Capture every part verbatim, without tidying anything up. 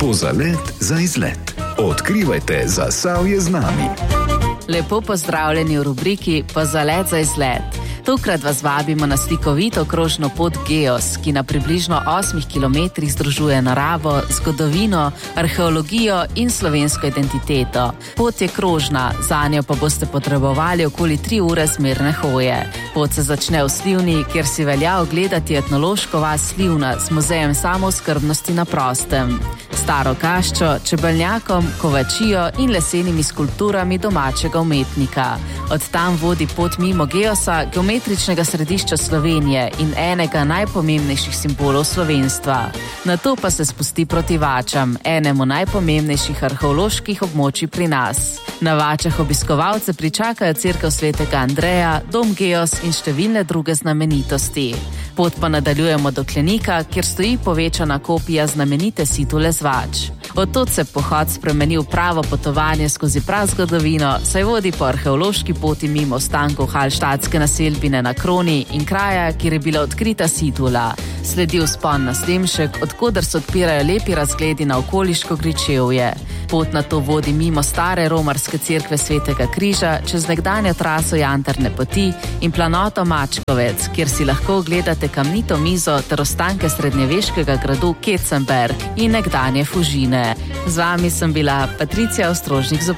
Pozalet za izlet. Odkrivajte Zasavje z nami. Lepo pozdravljeni v rubriki Pozalet za izlet. Tokrat vas vabimo na slikovito krožno pot Geos, ki na približno osmih kilometrih združuje naravo, zgodovino, arheologijo in slovensko identiteto. Pot je krožna, zanjo pa boste potrebovali okoli tri ure zmerne hoje. Pot se začne v Slivni, kjer si velja ogledati etnološko vas Slivna z muzejem samooskrbnosti na prostem, staro kaščo, čebelnjakom, kovačijo in lesenimi skulpturami domačega umetnika. Od tam vodi pot mimo Geosa, geometričnega središča Slovenije in enega najpomembnejših simbolov slovenstva. Nato pa se spusti proti Vačam, enemu najpomembnejših arheoloških območij pri nas. Na Vačah obiskovalce pričakajo cerkev svetega Andreja, dom Geos in številne druge znamenitosti. Pot pa nadaljujemo do Klenika, kjer stoji povečana kopija znamenite situle z Vač. Od tod se pohod spremeni v pravo potovanje skozi prazgodovino, saj vodi po arheološki poti mimo ostankov halštatske naselbine na Kroni in kraja, kjer je bila odkrita situla. Sledi vzpon na Slemšek, odkoder se odpirajo lepi razgledi na okoliško Gričevje. Pot nato vodi mimo stare romarske cerkve Svetega križa, čez nekdanjo traso Janterne poti in planoto Mačkovec, kjer si lahko ogledate kamnito mizo ter ostanke srednjeveškega gradu Kecemberg in nekdanje Fužine. Z vami sem bila Patricija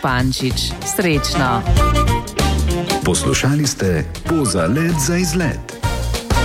Ostrožnik-Zupančič. Srečno! Poslušali ste Pozalet za izlet.